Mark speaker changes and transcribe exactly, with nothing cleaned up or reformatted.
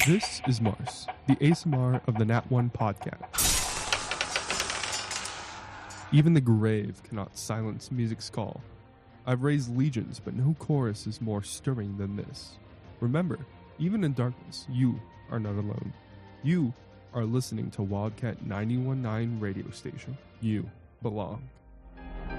Speaker 1: This is Mars, the A S M R of the Nat one podcast. Even the grave cannot silence music's call. I've raised legions, but no chorus is more stirring than this. Remember, even in darkness, you are not alone. You are listening to Wildcat ninety-one point nine radio station. You belong.